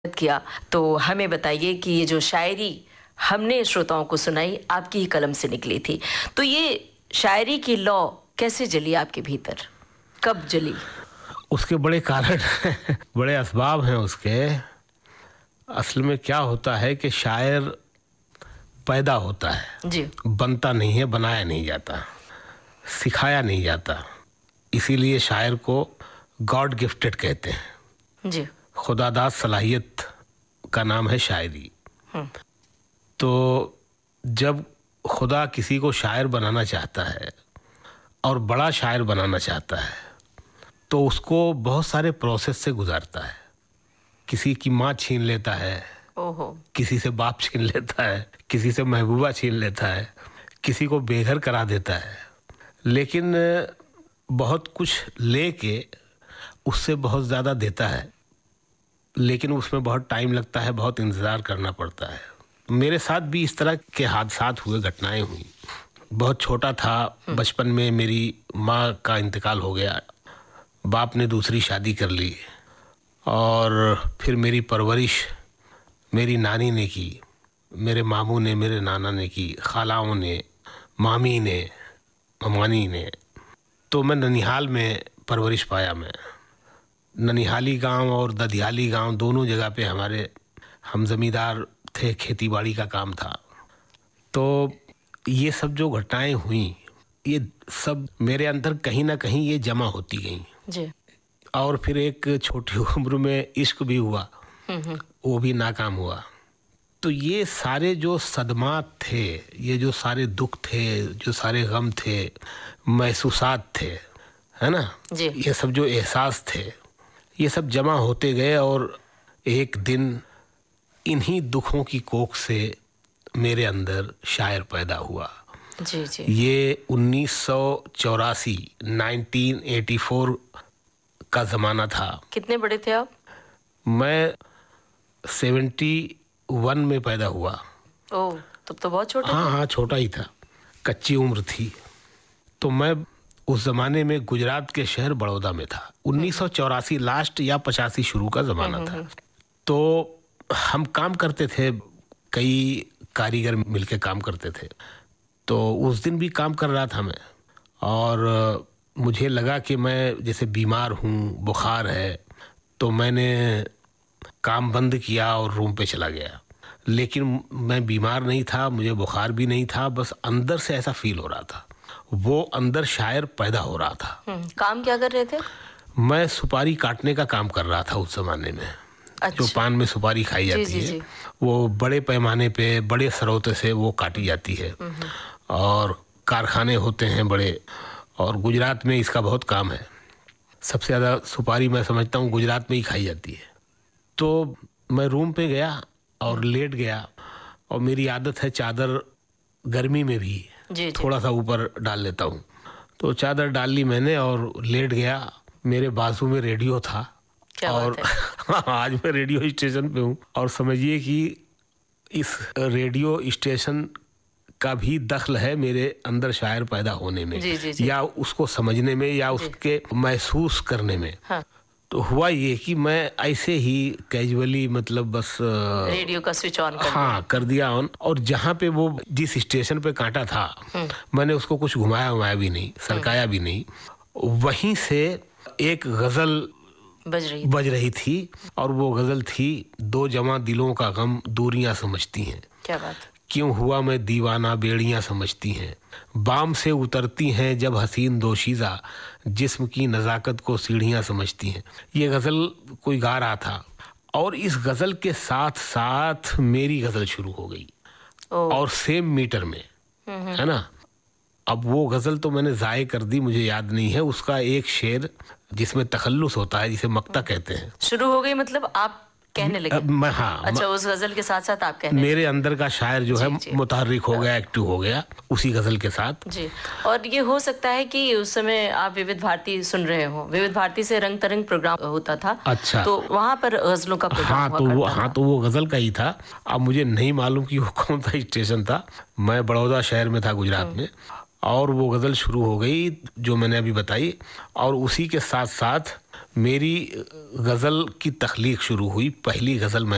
किया, तो हमें बताइए कि ये जो शायरी हमने श्रोताओं को सुनाई आपकी ही कलम से निकली थी, तो ये शायरी की लौ कैसे जली आपके भीतर, कब जली? उसके बड़े कारण बड़े असबाब हैं उसके। असल में क्या होता है कि शायर पैदा होता है जी। बनता नहीं है, बनाया नहीं जाता, सिखाया नहीं जाता। इसीलिए शायर को गॉड गिफ्टेड कहते हैं जी। खुदादाद सलाहियत का नाम है शायरी। तो जब खुदा किसी को शायर बनाना चाहता है और बड़ा शायर बनाना चाहता है तो उसको बहुत सारे प्रोसेस से गुजारता है। किसी की माँ छीन लेता है, ओहो। किसी से बाप छीन लेता है, किसी से महबूबा छीन लेता है, किसी को बेघर करा देता है, लेकिन बहुत कुछ लेके उससे बहुत ज़्यादा देता है, लेकिन उसमें बहुत टाइम लगता है, बहुत इंतज़ार करना पड़ता है। मेरे साथ भी इस तरह के हादसात हुए, घटनाएं हुई। बहुत छोटा था, बचपन में मेरी माँ का इंतकाल हो गया, बाप ने दूसरी शादी कर ली और फिर मेरी परवरिश मेरी नानी ने की, मेरे मामू ने, मेरे नाना ने की, खालाओं ने, मामी ने, ममानी ने। तो मैं ननिहाल में परवरिश पाया। मैं ननिहाली गांव और ददियाली गांव दोनों जगह पे हमारे हम जमींदार थे, खेती बाड़ी का काम था। तो ये सब जो घटनाएं हुई, ये सब मेरे अंदर कहीं ना कहीं ये जमा होती गई जी। और फिर एक छोटी उम्र में इश्क भी हुआ, वो भी नाकाम हुआ। तो ये सारे जो सदमात थे, ये जो सारे दुख थे, जो सारे गम थे, महसूसात थे, है ना जी। ये सब जो एहसास थे, ये सब जमा होते गए और एक दिन इन्हीं दुखों की कोख से मेरे अंदर शायर पैदा हुआ। जी जी। ये 1984 1984 का ज़माना था। कितने बड़े थे आप? मैं 71 में पैदा हुआ। ओह, तब तो बहुत छोटे थे। हाँ, छोटा ही था, कच्ची उम्र थी। तो मैं उस जमाने में गुजरात के शहर बड़ौदा में था। 1984 लास्ट या 85 शुरू का ज़माना था। तो हम काम करते थे, कई कारीगर मिलके काम करते थे। तो उस दिन भी काम कर रहा था मैं, और मुझे लगा कि मैं जैसे बीमार हूँ, बुखार है, तो मैंने काम बंद किया और रूम पे चला गया। लेकिन मैं बीमार नहीं था, मुझे बुखार भी नहीं था, बस अंदर से ऐसा फील हो रहा था, वो अंदर शायर पैदा हो रहा था। काम क्या कर रहे थे? मैं सुपारी काटने का काम कर रहा था उस जमाने में। अच्छा। जो पान में सुपारी खाई जाती जी, है, जी। वो बड़े पैमाने पे, बड़े सरौते से वो काटी जाती है और कारखाने होते हैं बड़े, और गुजरात में इसका बहुत काम है। सबसे ज़्यादा सुपारी मैं समझता हूँ गुजरात में ही खाई जाती है। तो मैं रूम पे गया और लेट गया, और मेरी आदत है चादर गर्मी में भी जी। थोड़ा सा ऊपर डाल लेता हूँ। तो चादर डाल ली मैंने और लेट गया। मेरे बाजू में रेडियो था, और आज मैं रेडियो स्टेशन पे हूँ, और समझिए कि इस रेडियो स्टेशन का भी दखल है मेरे अंदर शायर पैदा होने में। जी, जी, जी। या उसको समझने में, या उसके महसूस करने में। हाँ। तो हुआ ये कि मैं ऐसे ही कैजुअली, मतलब बस रेडियो का स्विच ऑन कर हाँ कर दिया ऑन, और जहाँ पे वो जिस स्टेशन पे काटा था मैंने उसको कुछ घुमाया भी नहीं, सरकाया भी नहीं। वहीं से एक गजल बज रही थी, और वो गजल थी, दो जवां दिलों का गम दूरियां समझती हैं। क्या बात? क्यों हुआ मैं दीवाना बेड़ियां समझती हैं, बाम से उतरती हैं जब हसीन दोशीज़ा, जिस्म की नज़ाकत को सीढ़ियां समझती हैं। ये गज़ल कोई गा रहा था, और इस गज़ल के साथ साथ मेरी गज़ल शुरू हो गई, और सेम मीटर में, है ना। अब वो गज़ल तो मैंने ज़ाये कर दी, मुझे याद नहीं है उसका एक शेर जिसमें तखल्लुस होता है, जिसे मक्ता कहते हैं। शुरू हो गई मतलब आप कहने लगे? हाँ। अच्छा, उस गजल के साथ साथ आप कहने मेरे अंदर का शायर जो है मुतहर्रिक हो गया, एक्टिव हो गया उसी गजल के साथ। जी। और ये हो सकता है कि उस समय आप विविध भारती सुन रहे हो, विविध भारती से रंग तरंग प्रोग्राम होता था। अच्छा। तो वहाँ पर गजलों का प्रोग्राम हुआ। तो वो गजल का ही था। अब मुझे नहीं मालूम कि वो कौन सा स्टेशन था। मैं बड़ौदा शहर में था, गुजरात में, और वो गजल शुरू हो गई जो मैंने अभी बताई, और उसी के साथ साथ मेरी गजल की तख्लीक शुरू हुई। पहली गजल मैं